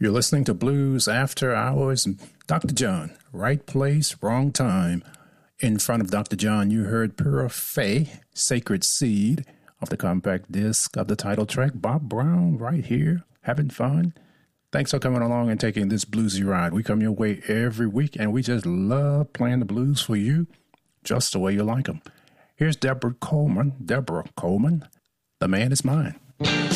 You're listening to Blues After Hours. Dr. John, right place, wrong time. In front of Dr. John, you heard Pura Fé, Sacred Seed, off the compact disc of the title track. Bob Brown, right here, having fun. Thanks for coming along and taking this bluesy ride. We come your way every week, and we just love playing the blues for you, just the way you like them. Here's Deborah Coleman. The Man Is Mine.